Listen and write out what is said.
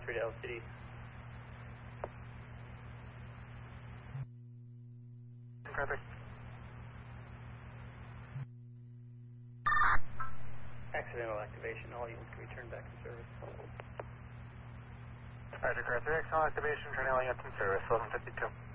3 to LCD. Copy. Accidental activation, all units can return back to service. Roger, Car 3, accidental activation, turning all units in service, 1152.